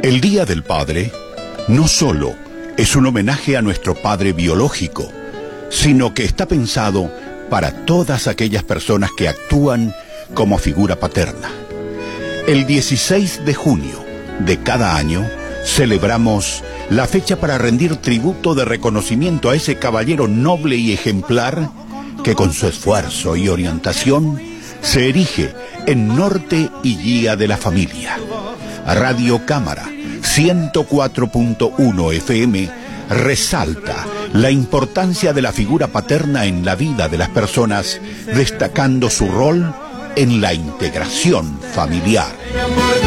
El Día del Padre no solo es un homenaje a nuestro padre biológico, sino que está pensado para todas aquellas personas que actúan como figura paterna. El 16 de junio de cada año celebramos la fecha para rendir tributo de reconocimiento a ese caballero noble y ejemplar que con su esfuerzo y orientación se erige en norte y guía de la familia. Radio Cámara 104.1 FM resalta la importancia de la figura paterna en la vida de las personas, destacando su rol en la integración familiar.